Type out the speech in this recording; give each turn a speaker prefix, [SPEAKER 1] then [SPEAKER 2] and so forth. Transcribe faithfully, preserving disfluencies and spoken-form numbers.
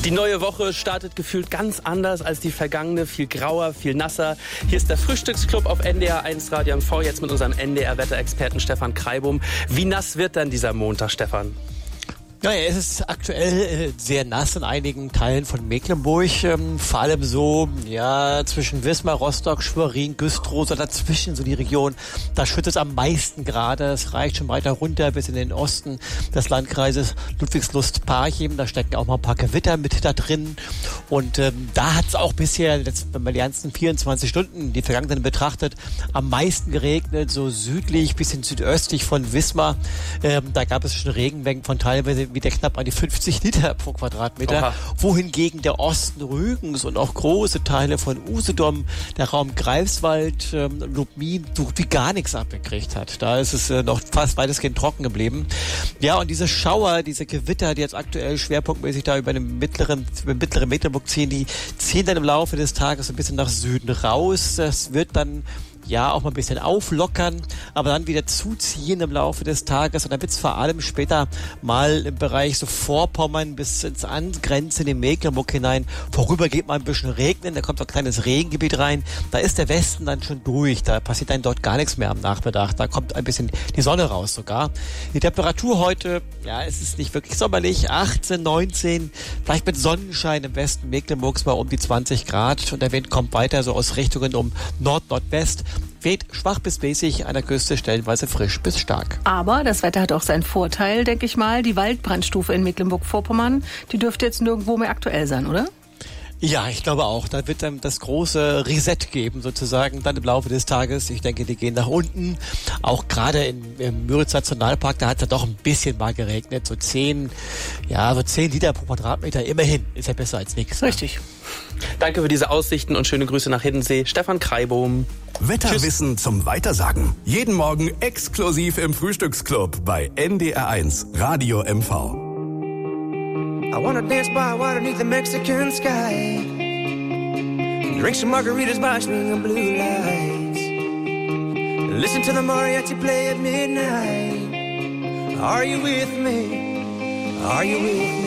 [SPEAKER 1] Die neue Woche startet gefühlt ganz anders als die vergangene, viel grauer, viel nasser. Hier ist der Frühstücksclub auf N D R eins Radio M V, jetzt mit unserem N D R-Wetterexperten Stefan Kreibum. Wie nass wird denn dieser Montag, Stefan?
[SPEAKER 2] Naja, es ist aktuell sehr nass in einigen Teilen von Mecklenburg, ähm, vor allem so, ja, zwischen Wismar, Rostock, Schwerin, Güstrow, so dazwischen, so die Region, da schüttet es am meisten gerade, es reicht schon weiter runter bis in den Osten des Landkreises Ludwigslust-Parchim, da stecken auch mal ein paar Gewitter mit da drin und ähm, da hat es auch bisher, jetzt, wenn man die ganzen vierundzwanzig Stunden, die vergangenen betrachtet, am meisten geregnet, so südlich, bisschen südöstlich von Wismar, ähm, da gab es schon Regenmengen von teilweise wieder knapp an die fünfzig Liter pro Quadratmeter, Oha. Wohingegen der Osten Rügens und auch große Teile von Usedom, der Raum Greifswald, ähm, Lubmin, so wie gar nichts abgekriegt hat. Da ist es äh, noch fast weitestgehend trocken geblieben. Ja, und diese Schauer, diese Gewitter, die jetzt aktuell schwerpunktmäßig da über den mittleren, über den mittleren Mecklenburg ziehen, die ziehen dann im Laufe des Tages ein bisschen nach Süden raus. Das wird dann ja, auch mal ein bisschen auflockern, aber dann wieder zuziehen im Laufe des Tages und dann wird es vor allem später mal im Bereich so Vorpommern bis ins angrenzende Mecklenburg hinein vorübergeht mal ein bisschen regnen, da kommt so ein kleines Regengebiet rein, da ist der Westen dann schon durch, da passiert dann dort gar nichts mehr am Nachmittag, da kommt ein bisschen die Sonne raus sogar. Die Temperatur heute, ja, es ist nicht wirklich sommerlich, achtzehn, neunzehn, vielleicht mit Sonnenschein im Westen Mecklenburgs mal um die zwanzig Grad und der Wind kommt weiter so aus Richtungen um Nord-Nordwest. Weht schwach bis mäßig, an der Küste stellenweise frisch bis stark.
[SPEAKER 3] Aber das Wetter hat auch seinen Vorteil, denke ich mal. Die Waldbrandstufe in Mecklenburg-Vorpommern, die dürfte jetzt nirgendwo mehr aktuell sein, oder?
[SPEAKER 2] Ja, ich glaube auch. Da wird dann das große Reset geben, sozusagen, dann im Laufe des Tages. Ich denke, die gehen nach unten. Auch gerade in, im Müritz Nationalpark, da hat es ja doch ein bisschen mal geregnet. So zehn, ja, so zehn Liter pro Quadratmeter. Immerhin. Ist ja besser als nichts.
[SPEAKER 3] Richtig.
[SPEAKER 1] Danke für diese Aussichten und schöne Grüße nach Hiddensee. Stefan Kreibum.
[SPEAKER 4] Wetterwissen zum Weitersagen. Jeden Morgen exklusiv im Frühstücksclub bei N D R eins Radio M V.
[SPEAKER 5] I wanna dance by water beneath the Mexican sky. Drink some margaritas by swinging blue lights. Listen to the mariachi play at midnight. Are you with me? Are you with me?